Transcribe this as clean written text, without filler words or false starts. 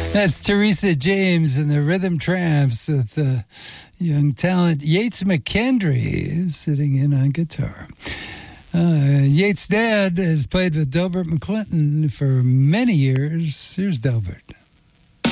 That's Teresa James and the Rhythm Tramps with young talent Yates McKendry sitting in on guitar. Yates' dad has played with Delbert McClinton for many years. Here's Delbert.